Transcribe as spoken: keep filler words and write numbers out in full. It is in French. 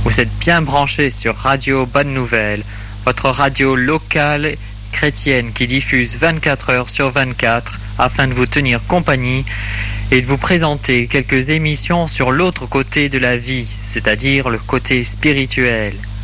Vous êtes bien branchés sur Radio Bonne Nouvelle, votre radio locale chrétienne qui diffuse vingt-quatre heures sur vingt-quatre afin de vous tenir compagnie et de vous présenter quelques émissions sur l'autre côté de la vie, c'est-à-dire le côté spirituel.